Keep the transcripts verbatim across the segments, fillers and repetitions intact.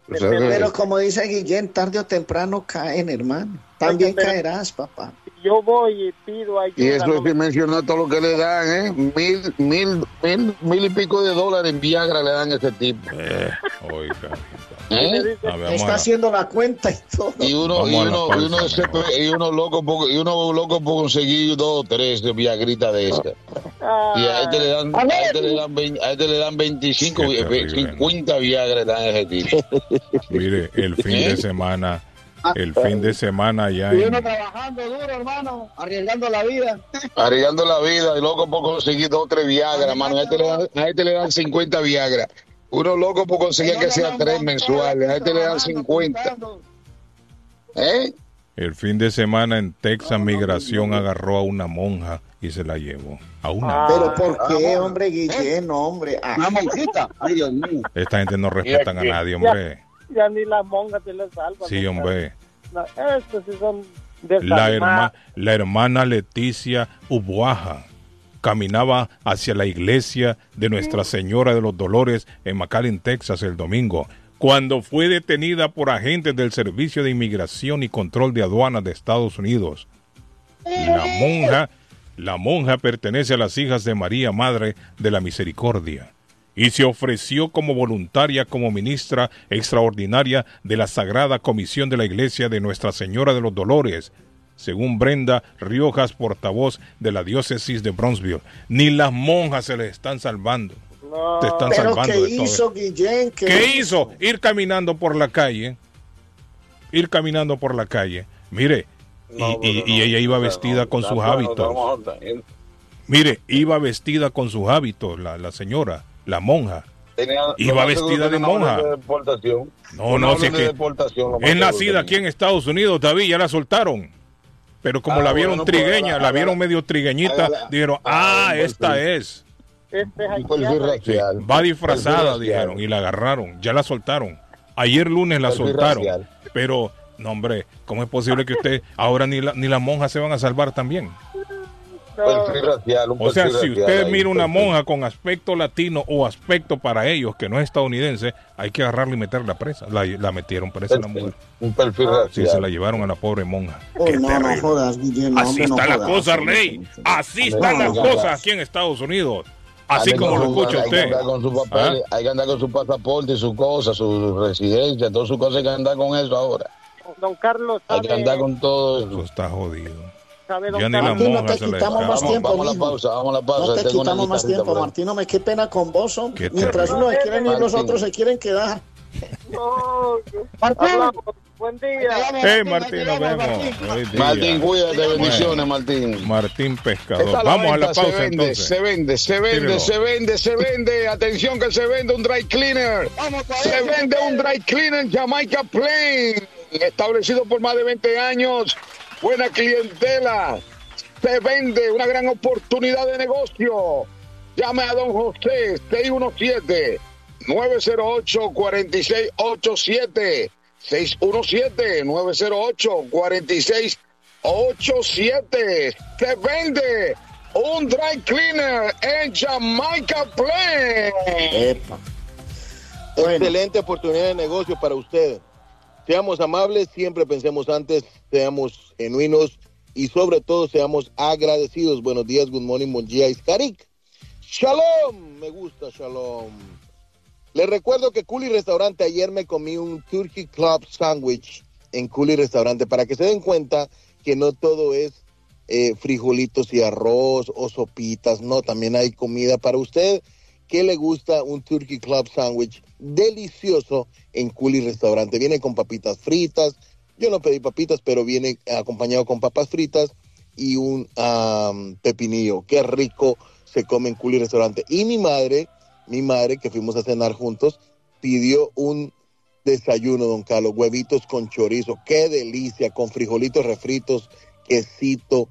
O sea que- Pero como dice Guillén, tarde o temprano caen, hermano. También Pero- caerás, papá. Yo voy y pido ayuda. Y eso no es me- sin mencionar todo lo que le dan, ¿eh? Mil, mil, mil, mil y pico de dólares en Viagra le dan a ese tipo. Eh, oiga. ¿Eh? Ah, veamos Está a la- haciendo la cuenta y todo. Y uno, Vamos y a la uno, y pausa, uno, ese- mejor. y uno loco por, y uno loco por conseguir dos o tres de Viagrita de esta. Y a este le dan, a este le dan, veinte, a este le dan veinticinco, Qué terrible, cincuenta Viagra le dan a ese tipo. Mire, el fin de ¿Eh? semana, el fin de semana ya Y en, uno trabajando duro, hermano, arriesgando la vida. Arriesgando la vida y loco por conseguir dos o tres Viagra, mano. A este le dan, a este le dan cincuenta Viagra. Uno loco por conseguir que sea tres mensuales. A este le dan cincuenta. ¿Eh? el fin de semana en Texas, migración agarró a una monja y se la llevó. A una. Pero ¿por qué, hombre, Guillén, hombre? Ah, Una monjita. Ay, Dios mío. Esta gente no respetan a nadie, hombre. Ya ni las monjas se les salvan. Sí, ¿no? hombre. No, estos sí son La, desalmados. herma, la hermana Leticia Ubuaja caminaba hacia la iglesia de Nuestra Señora de los Dolores en McAllen, Texas, el domingo, cuando fue detenida por agentes del Servicio de Inmigración y Control de Aduanas de Estados Unidos. La monja, la monja pertenece a las hijas de María, Madre de la Misericordia, y se ofreció como voluntaria como ministra extraordinaria de la Sagrada Comisión de la Iglesia de Nuestra Señora de los Dolores, según Brenda Riojas, portavoz de la diócesis de Bronzeville. Ni las monjas se les están salvando. No. Te están pero salvando ¿qué de todo. hizo Guillén? ¿Qué, ¿Qué hizo? Ir caminando por la calle. Ir caminando por la calle. Mire, y, No, y- no, y no, ella iba no, vestida no, con no, sus no, no, hábitos. no, no, no. Mire, iba vestida con sus hábitos, la, la señora, la monja. Tenía- Iba lo más vestida seguro de tenía una monja. orden de deportación. No, Una no, orden si es de que deportación, lo más es seguro nacida tenía. aquí en Estados Unidos, David, ya la soltaron. Pero como Ah, la vieron bueno, pues, trigueña, haga- la vieron haga- medio trigueñita, haga- dijeron, haga ah, un esta perfil. es. Este es Un perfil haitiano. Sí, racial. va disfrazada, Perfil racial. dijeron, y la agarraron, ya la soltaron. Ayer lunes la Perfil soltaron, racial. pero, no hombre, ¿cómo es posible que usted, ahora ni, la, ni las monjas se van a salvar también? Perfil racial, un O sea, perfil si racial usted ahí, mira una perfil. monja con aspecto latino o aspecto para ellos que no es estadounidense, hay que agarrarla y meterla presa. La, la metieron presa la Perfil- mujer. Un perfil Sí, racial. se la llevaron a la pobre monja. Oh, Qué no, no terrible. jodas, Guillén. No, Así hombre, no está la jodas, cosa, hombre, Rey. no, no, Así no, están no, las no, cosas no. aquí en Estados Unidos. Así Ande como con lo su- escucha hay que usted. andar con sus papeles, ¿Ah? hay que andar con su pasaporte, su cosa, su residencia, todas sus cosas, hay que andar con eso ahora. Don Carlos, Hay que ¿sabe, andar con todo Eso eso. está jodido. sabe, don Ya ni la Carlos? Martín, no monja te se le quitamos escapa. más Vamos, tiempo, vamos a la mijo. pausa, vamos a la pausa. No te Tengo una quitamos más guitarrita tiempo, por ahí. Martín. No me qué pena con vos, hombre. Qué Mientras terrible. unos se quieren ir, los Martín. otros se quieren quedar. No, Martín. hablamos. Buen día. Hey, Martín, nos vemos. Hoy día. Martín, cuídate, Bueno. bendiciones, Martín. Martín Pescador. Esta Vamos a venta, la pausa se vende, entonces. Se vende, se vende, Tírelo. se vende, se vende. Atención que se vende un dry cleaner. Vamos para Se eso. vende un dry cleaner Jamaica Plain, establecido por más de veinte años. Buena clientela. Se vende una gran oportunidad de negocio. Llame a don José, seis uno siete, nueve cero ocho, cuatro seis ocho siete. seis uno siete, nueve cero ocho, cuatro seis ocho siete. Se vende un dry cleaner en Jamaica Plain. Epa. Bueno, Excelente oportunidad de negocio para usted. Seamos amables, siempre pensemos antes, seamos genuinos y sobre todo seamos agradecidos. Buenos días, good morning, bon día, Iskarik. Shalom, me gusta Shalom. Les recuerdo que Culi Restaurante, ayer me comí un Turkey Club Sandwich en Culi Restaurante, para que se den cuenta que no todo es eh, frijolitos y arroz o sopitas, no, también hay comida para usted que le gusta un Turkey Club Sandwich delicioso en Culi Restaurante. Viene con papitas fritas, yo no pedí papitas, pero viene acompañado con papas fritas y un um, pepinillo. Qué rico se come en Culi Restaurante. Y mi madre, mi madre, que fuimos a cenar juntos, pidió un desayuno, don Carlos, huevitos con chorizo, qué delicia, con frijolitos refritos, quesito,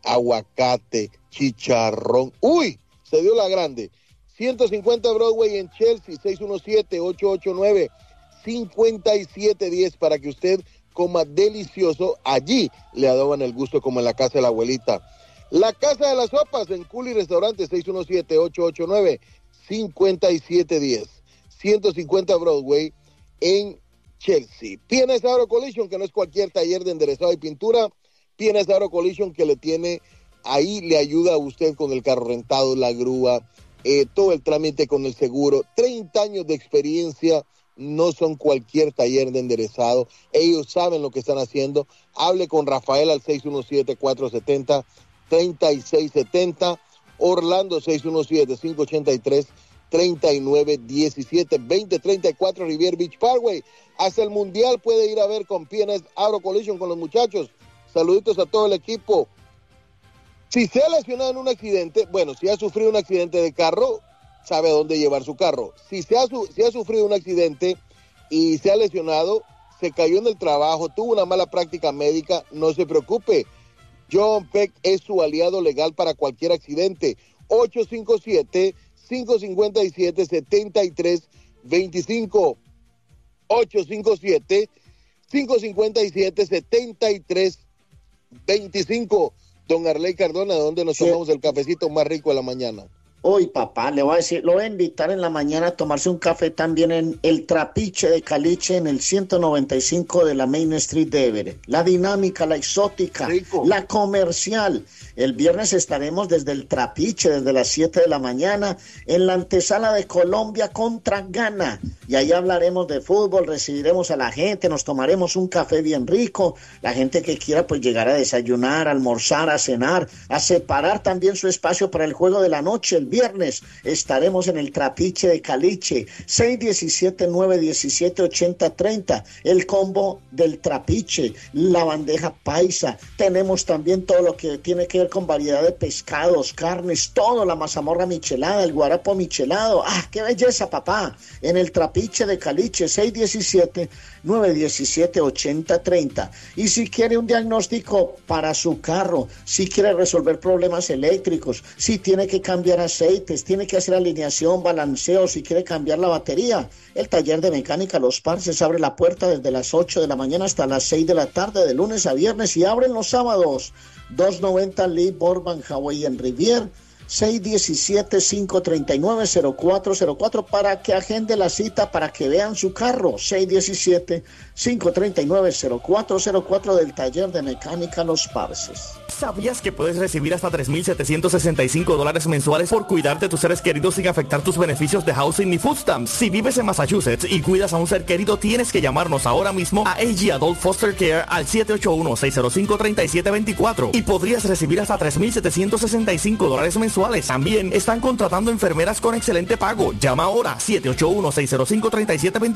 aguacate, chicharrón. ¡Uy! Se dio la grande. ciento cincuenta Broadway en Chelsea, seis uno siete, ocho ocho nueve, cinco siete uno cero para que usted coma delicioso. Allí le adoban el gusto como en la casa de la abuelita. La Casa de las Sopas en Culi Restaurante, seis uno siete, ocho ocho nueve, cinco siete uno cero. ciento cincuenta Broadway en Chelsea. P N S Auto Collision, que no es cualquier taller de enderezado y pintura. P N S Auto Collision, que le tiene ahí, le ayuda a usted con el carro rentado, la grúa, eh, todo el trámite con el seguro. treinta años de experiencia, no son cualquier taller de enderezado. Ellos saben lo que están haciendo. Hable con Rafael al seis uno siete, cuatro siete cero, tres seis siete cero. Orlando seis uno siete, cinco ocho tres, tres nueve uno siete, veinte treinta y cuatro Rivier Beach Parkway. Hasta el Mundial puede ir a ver con P N S Auto Collision con los muchachos. Saluditos a todo el equipo. Si se ha lesionado en un accidente, bueno, si ha sufrido un accidente de carro, sabe a dónde llevar su carro. Si se ha, su, si ha sufrido un accidente y se ha lesionado, se cayó en el trabajo, tuvo una mala práctica médica, no se preocupe. John Peck es su aliado legal para cualquier accidente. ocho cinco siete, cinco cinco siete, siete tres dos cinco. ocho cinco siete, cinco cinco siete, siete tres veinticinco. Don Arley Cardona, ¿dónde nos Sí. tomamos el cafecito más rico de la mañana? Hoy, papá, le voy a decir, lo voy a invitar en la mañana a tomarse un café también en el Trapiche de Caliche, en el ciento noventa y cinco de la Main Street de Everett. La dinámica, la exótica, Rico. la comercial. El viernes estaremos desde el Trapiche, desde las siete de la mañana, en la antesala de Colombia contra Ghana. Y ahí hablaremos de fútbol, recibiremos a la gente, nos tomaremos un café bien rico. La gente que quiera pues llegar a desayunar, a almorzar, a cenar, a separar también su espacio para el juego de la noche. El viernes estaremos en el Trapiche de Caliche, seis uno siete, nueve uno siete, ocho cero tres cero, el combo del Trapiche, la bandeja paisa. Tenemos también todo lo que tiene que ver con variedad de pescados, carnes, todo, la mazamorra michelada, el guarapo michelado. ¡Ah, qué belleza, papá! En el Trapiche de Caliche, seis uno siete, nueve uno siete, ocho cero tres cero. Y si quiere un diagnóstico para su carro, si quiere resolver problemas eléctricos, si tiene que cambiar aceites, tiene que hacer alineación, balanceo, si quiere cambiar la batería, el taller de mecánica Los Parces abre la puerta desde las ocho de la mañana hasta las seis de la tarde, de lunes a viernes, y abren los sábados. doscientos noventa Lee Borban Hawaii en Rivier, seis uno siete, cinco tres nueve, cero cuatro cero cuatro, para que agende la cita, para que vean su carro. Seis uno siete, cinco tres nueve, cero cuatro cero cuatro del taller de mecánica Los Parces. ¿Sabías que puedes recibir hasta tres mil setecientos sesenta y cinco dólares mensuales por cuidar de tus seres queridos sin afectar tus beneficios de housing ni food stamps? Si vives en Massachusetts y cuidas a un ser querido, tienes que llamarnos ahora mismo a A G Adult Foster Care al siete ocho uno, seis cero cinco, tres siete dos cuatro y podrías recibir hasta tres mil setecientos sesenta y cinco dólares mensuales. También están contratando enfermeras con excelente pago. Llama ahora siete ocho uno, seis cero cinco, tres siete dos